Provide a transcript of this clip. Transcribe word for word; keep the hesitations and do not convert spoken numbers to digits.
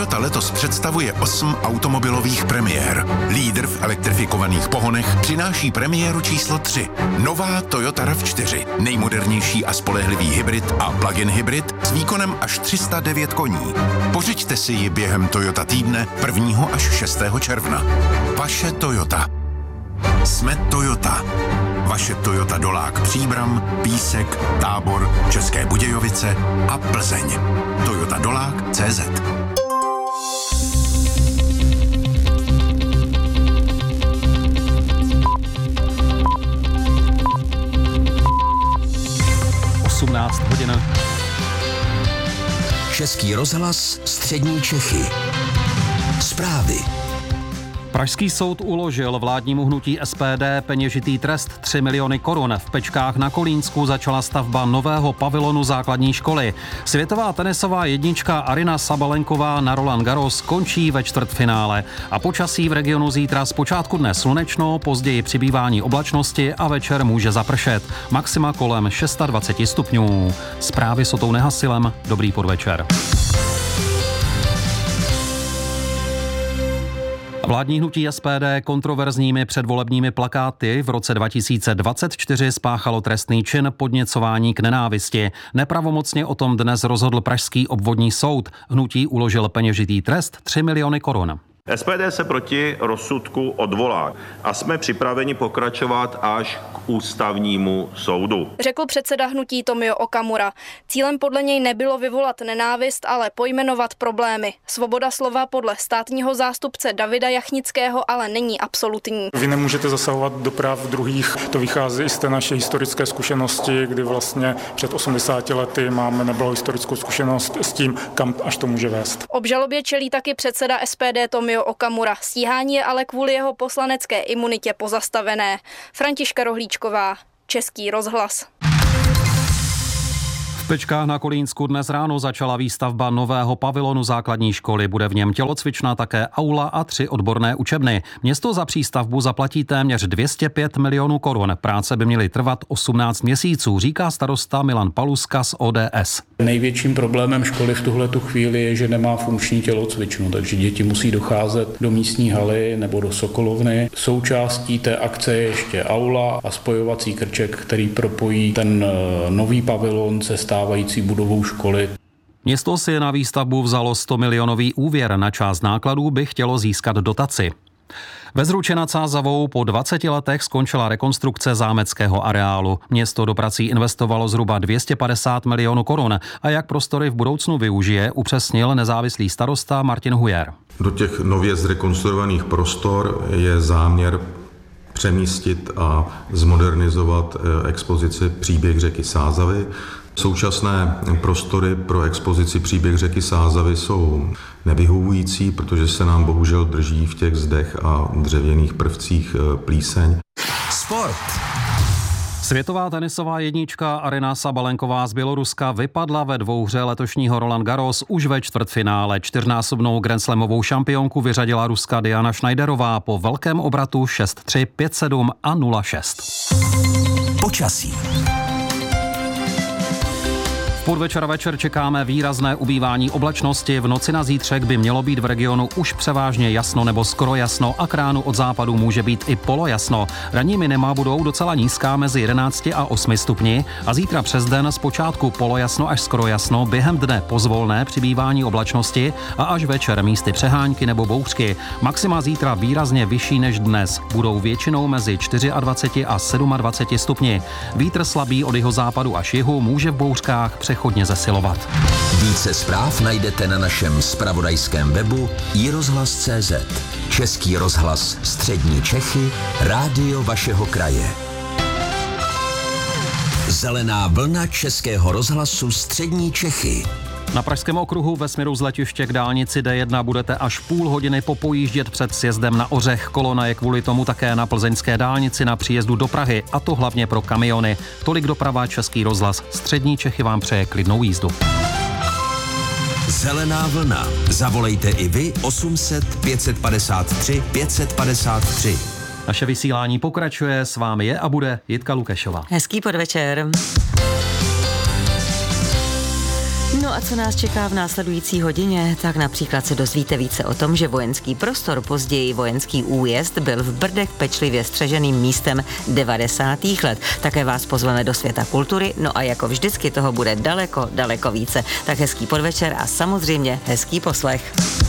Toyota letos představuje osm automobilových premiér. Lídr v elektrifikovaných pohonech přináší premiéru číslo tři. Nová Toyota RAV čtyři. Nejmodernější a spolehlivý hybrid a plug-in hybrid s výkonem až tři sta devět koní. Pořiďte si ji během Toyota týdne prvního až šestého června. Vaše Toyota. Jsme Toyota. Vaše Toyota Dolák Příbram, Písek, Tábor, České Budějovice a Plzeň. Toyota Dolák tečka cé zet. osmnáct hodin. Český rozhlas, střední Čechy. Zprávy. Pražský soud uložil vládnímu hnutí S P D peněžitý trest tři miliony korun. V Pečkách na Kolínsku začala stavba nového pavilonu základní školy. Světová tenisová jednička Aryna Sabalenková na Roland Garros končí ve čtvrtfinále. A počasí v regionu zítra zpočátku dne slunečno, později přibývání oblačnosti a večer může zapršet. Maxima kolem dvacet šest stupňů. Zprávy s Otou Nehasilem. Dobrý podvečer. Vládní hnutí S P D kontroverzními předvolebními plakáty v roce dva tisíce dvacet čtyři spáchalo trestný čin podněcování k nenávisti. Nepravomocně o tom dnes rozhodl pražský obvodní soud. Hnutí uložil peněžitý trest tři miliony korun. S P D se proti rozsudku odvolá a jsme připraveni pokračovat až k ústavnímu soudu, řekl předseda hnutí Tomio Okamura. Cílem podle něj nebylo vyvolat nenávist, ale pojmenovat problémy. Svoboda slova podle státního zástupce Davida Jachnického ale není absolutní. Vy nemůžete zasahovat do práv druhých, to vychází z té naší historické zkušenosti, kdy vlastně před osmdesáti lety máme nebylo historickou zkušenost s tím, kam až to může vést. Obžalobě čelí taky předseda S P D Tomio Okamura. Stíhání je ale kvůli jeho poslanecké imunitě pozastavené. Františka Rohlíčková, Český rozhlas. V Pečkách na Kolínsku dnes ráno začala výstavba nového pavilonu základní školy. Bude v něm tělocvična, také aula a tři odborné učebny. Město za přístavbu zaplatí téměř dvě stě pět milionů korun. Práce by měly trvat osmnáct měsíců, říká starosta Milan Paluska z O D S. Největším problémem školy v tuhletu chvíli je, že nemá funkční tělocvičnu, takže děti musí docházet do místní haly nebo do Sokolovny. Součástí té akce je ještě aula a spojovací krček, který propojí ten nový pavilon se stávající budovou školy. Město si na výstavbu vzalo sto milionový úvěr, na část nákladů by chtělo získat dotaci. Ve Zruče nad Sázavou po dvaceti letech skončila rekonstrukce zámeckého areálu. Město do prací investovalo zhruba dvě stě padesát milionů korun a jak prostory v budoucnu využije, upřesnil nezávislý starosta Martin Hujer. Do těch nově zrekonstruovaných prostor je záměr přemístit a zmodernizovat expozici Příběh řeky Sázavy. Současné prostory pro expozici Příběh řeky Sázavy jsou nevyhovující, protože se nám bohužel drží v těch zdech a dřevěných prvcích plíseň. Sport. Světová tenisová jednička Aryna Sabalenková z Běloruska vypadla ve dvouhře letošního Roland Garros už ve čtvrtfinále. Čtyřnásobnou grandslamovou šampionku vyřadila Ruska Diana Schneiderová po velkém obratu šest tři, pět sedm a nula šest. Počasí. V podvečer večer čekáme výrazné ubývání oblačnosti. V noci na zítřek by mělo být v regionu už převážně jasno nebo skoro jasno a k ránu od západu může být i polojasno. Ranní minima budou docela nízká mezi jedenácti a osmi stupni a zítra přes den zpočátku polojasno až skoro jasno, během dne pozvolné přibývání oblačnosti a až večer místy přehánky nebo bouřky. Maxima zítra výrazně vyšší než dnes. Budou většinou mezi dvaceti čtyřmi a dvaceti sedmi stupni. Vítr slabý od jihozápadu až jihu může v bouřkách přechodně zesilovat. Více zpráv najdete na našem zpravodajském webu i rozhlas tečka cé zet. Český rozhlas střední Čechy, rádio vašeho kraje. Zelená vlna Českého rozhlasu střední Čechy. Na Pražském okruhu ve směru z letiště k dálnici D jedna budete až půl hodiny popojíždět před sjezdem na Ořech. Kolona je kvůli tomu také na plzeňské dálnici na příjezdu do Prahy, a to hlavně pro kamiony. Tolik doprava, Český rozhlas střední Čechy vám přeje klidnou jízdu. Zelená vlna. Zavolejte i vy osm set, pět set padesát tři, pět set padesát tři. Naše vysílání pokračuje, s vámi je a bude Jitka Lukešová. Hezký podvečer. No a co nás čeká v následující hodině, tak například se dozvíte více o tom, že vojenský prostor, později vojenský újezd, byl v Brdech pečlivě střeženým místem devadesátých let. Také vás pozveme do světa kultury, no a jako vždycky toho bude daleko, daleko více. Tak hezký podvečer a samozřejmě hezký poslech.